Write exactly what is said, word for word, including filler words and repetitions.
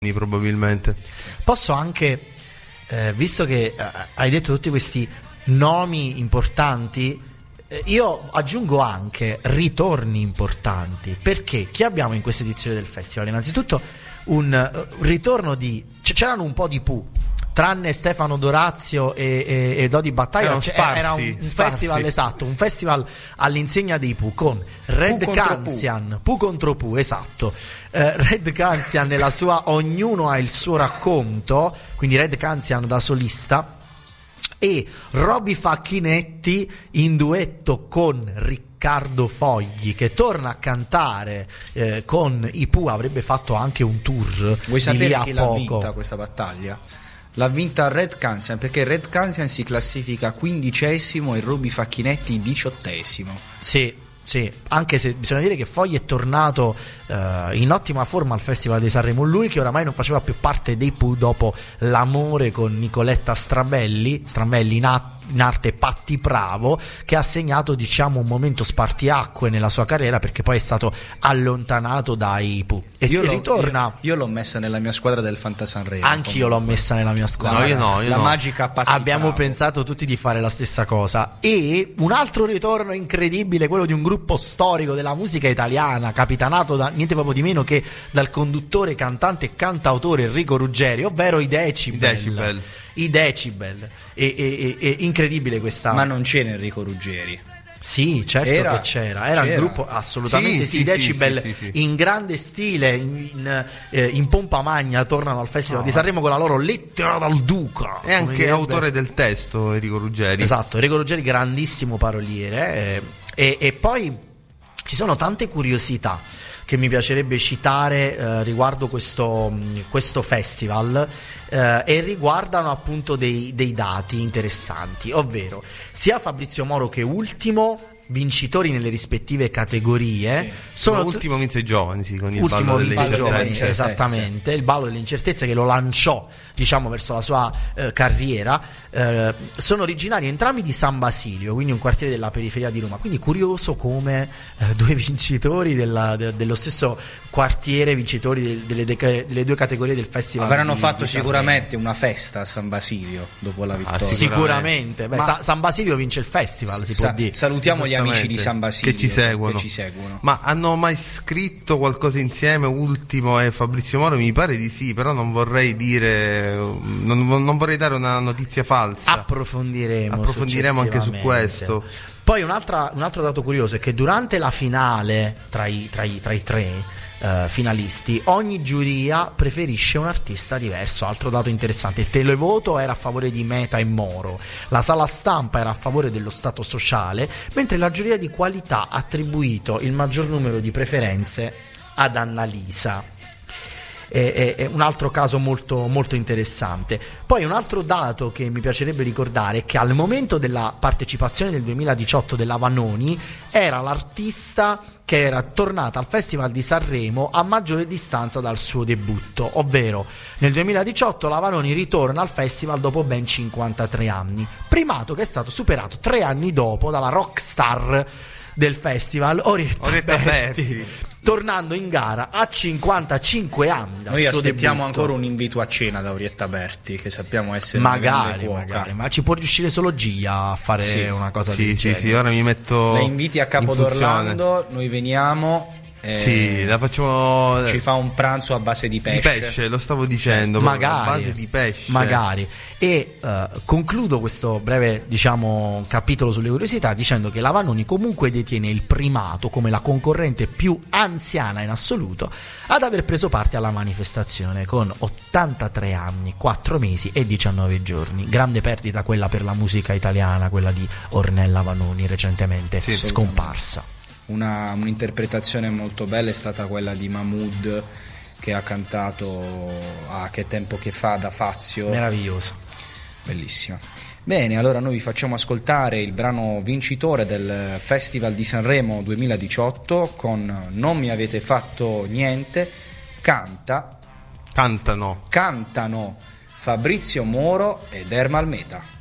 probabilmente. Posso anche, eh, visto che eh, hai detto tutti questi nomi importanti, eh, io aggiungo anche ritorni importanti, perché chi abbiamo in questa edizione del festival? Innanzitutto un uh, ritorno di, c- c'erano un po' di Pooh, tranne Stefano Dorazio e, e, e Dodi Battaglia, Erano sparsi, era un, un sparsi. festival, esatto, un festival all'insegna dei Pooh, con Red Pooh Canzian, Pooh contro Pooh, esatto. Uh, Red Canzian nella sua Ognuno ha il suo racconto, quindi Red Canzian da solista, e Roby Facchinetti in duetto con Riccardo Fogli, che torna a cantare eh, con i Pooh. Avrebbe fatto anche un tour. Vuoi sapere di lì a chi l'ha poco. vinta questa battaglia? L'ha vinta Red Canzian, perché Red Canzian si classifica quindicesimo e Roby Facchinetti diciottesimo. Sì, sì, anche se bisogna dire che Fogli è tornato uh, in ottima forma al Festival di Sanremo, lui che oramai non faceva più parte dei Pooh dopo l'amore con Nicoletta Strabelli, Strabelli in, a- in arte Patti Bravo, che ha segnato, diciamo, un momento spartiacque nella sua carriera, perché poi è stato allontanato dai Pooh e Io si l'ho, ritorna. io, io l'ho messa nella mia squadra del Fantasanremo. Anch'io l'ho messa nella mia squadra. No, io no, io la no. magica Patti Abbiamo Bravo. pensato tutti di fare la stessa cosa. E un altro ritorno incredibile, quello di un gruppo storico della musica italiana, capitanato da niente proprio di meno che dal conduttore, cantante e cantautore Enrico Ruggeri, ovvero i Decibel. I Decibel. I Decibel. E, e, e, e incredibile questa. Ma non c'era Enrico Ruggeri. Sì, certo Era? che c'era, era C'era? il gruppo, assolutamente Sì, sì, i sì, Decibel sì, sì, sì, sì. in grande stile, in, in, eh, in pompa magna tornano al Festival No. di Sanremo con la loro Lettera dal Duca. È come anche direbbe- autore del testo Enrico Ruggeri. Esatto, Enrico Ruggeri, grandissimo paroliere, eh, e, e poi ci sono tante curiosità che mi piacerebbe citare eh, riguardo questo, mh, questo festival, eh, e riguardano appunto dei, dei dati interessanti, ovvero sia Fabrizio Moro che Ultimo, vincitori nelle rispettive categorie, Sì. sono Ma tu- ultimo vinse i giovani, sì, con il Ultimo ballo delle vinse i Ballo delle giovani, incertezze. esattamente, il ballo delle incertezze che lo lanciò, diciamo, verso la sua eh, carriera. Eh, sono originari entrambi di San Basilio, quindi un quartiere della periferia di Roma, quindi curioso come eh, due vincitori della- de- dello stesso quartiere, vincitori del- delle, deca- delle due categorie del festival. Avranno di- fatto di Sanremo. sicuramente una festa a San Basilio dopo la vittoria. sì. Sicuramente, Beh, Ma- Sa- San Basilio vince il festival, si Sa- può dire. salutiamo gli amici di Esattamente, San Basilio che ci seguono. che ci seguono. Ma hanno mai scritto qualcosa insieme, Ultimo e Fabrizio Moro? Mi pare di sì, però non vorrei dire, non, non vorrei dare una notizia falsa. Approfondiremo, Approfondiremo anche su successivamente. questo. Poi un'altra, un altro dato curioso è che durante la finale tra i, tra i, tra i tre eh, finalisti, ogni giuria preferisce un artista diverso. Altro dato interessante: il televoto era a favore di Meta e Moro, la sala stampa era a favore dello stato sociale, mentre la giuria di qualità ha attribuito il maggior numero di preferenze ad Annalisa. È, è- è un altro caso molto, molto interessante. Poi un altro dato che mi piacerebbe ricordare è che al momento della partecipazione del duemiladiciotto della Vanoni era l'artista che era tornata al Festival di Sanremo a maggiore distanza dal suo debutto, ovvero nel duemiladiciotto la Vanoni ritorna al festival dopo ben cinquantatré anni, primato che è stato superato tre anni dopo dalla rockstar del festival Orietta, Orietta Berti, Berti. tornando in gara a cinquantacinque anni dal Noi suo aspettiamo debutto. ancora un invito a cena da Orietta Berti, che sappiamo essere magari, una grande cuoca. magari, ma ci può riuscire solo Gia a fare Sì. una cosa Sì, del sì, genere. sì, ora mi metto La inviti a in funzione. Capodorlando, noi veniamo. eh, Sì, la facciamo ci fa un pranzo a base di pesce. di pesce, lo stavo dicendo, proprio, a magari, base di pesce. magari. E eh, concludo questo breve, diciamo, capitolo sulle curiosità dicendo che la Vanoni comunque detiene il primato come la concorrente più anziana in assoluto ad aver preso parte alla manifestazione, con ottantatré anni, quattro mesi e diciannove giorni. Grande perdita quella per la musica italiana, quella di Ornella Vanoni, recentemente Sì, scomparsa. Una, un'interpretazione molto bella è stata quella di Mahmood, che ha cantato a Che tempo che fa da Fazio. Meravigliosa. Bellissima. Bene, allora noi vi facciamo ascoltare il brano vincitore del Festival di Sanremo duemiladiciotto con Non mi avete fatto niente. Canta Cantano. cantano Fabrizio Moro ed Ermal Meta.